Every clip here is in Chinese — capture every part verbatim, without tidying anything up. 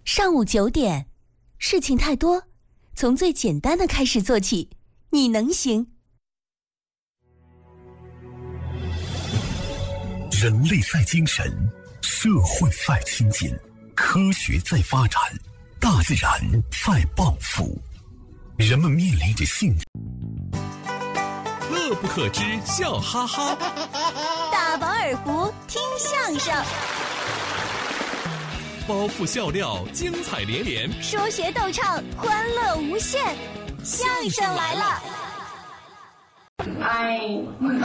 上午九点，事情太多，从最简单的开始做起，你能行。 人类在精神，社会在亲近，科学在发展，大自然在报复。人们面临着幸福。 乐不可支，笑哈哈。 大饱耳福，听相声。 包袱笑料，精彩连连； 说学逗唱，欢乐无限。相声来了！ 哎，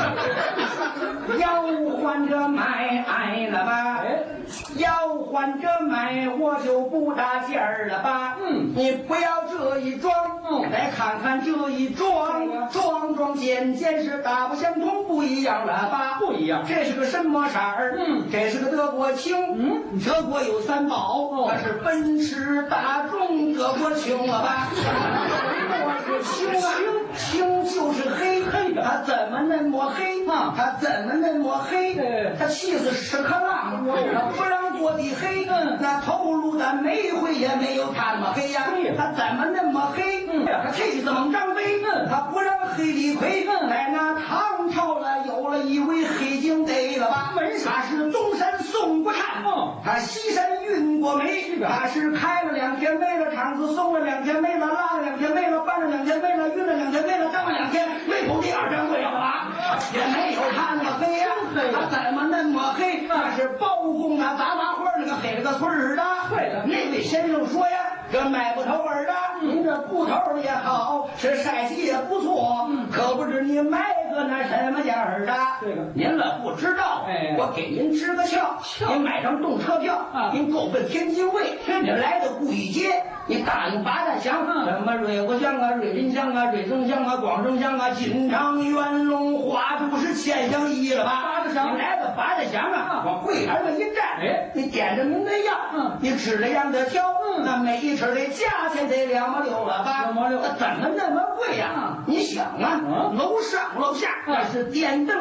要换着买哎了吧？要换着买，我就不搭劲儿了吧？嗯，你不要这一装，嗯，来看看这一装，装装件件是大不相同，不一样了吧？不一样，这是个什么色儿？嗯，这是个德国青。嗯，德国有三宝，它是奔驰、大众、德国青了吧？我是青啊，青就是黑黑的，它怎么那么黑啊？它怎么那么黑？它气死屎壳郎，它不让做的黑，那头颅的煤灰也没有它那么黑呀。它怎么那么黑？它气死猛张飞，它不让黑李逵。在那唐朝了，有了一位黑警逮了吧？他是东山宋国汉，他西山运过煤，他是开了两天煤了，厂子松了两天煤了，拉了两天煤了，搬了两天煤了，运了两天煤了，当了两天煤头第二张贵了吧？也没有他那么黑呀，他怎么那么黑？那是包公啊，杂麻花那个黑了个村儿的。对了，那位先生说呀，这买不头儿的，您这铺头也好，是晒气也不错，可不知你买个那什么样儿的。这个您了不知道，哎，我给您支个窍，您买张动车票，您够奔天津卫，您来到故意街，你打听八大乡，什么瑞国乡啊、瑞林乡啊、瑞增乡啊、广州乡啊、金昌、元龙、花都是千乡一了吧？八大乡，你来到八大乡啊，往柜台上一站，哎，你点着您的样，嗯，你指着样的挑，嗯，那每一尺的价钱得两毛六了吧？两毛六，怎么那么贵呀？你想啊，楼上楼下那是电灯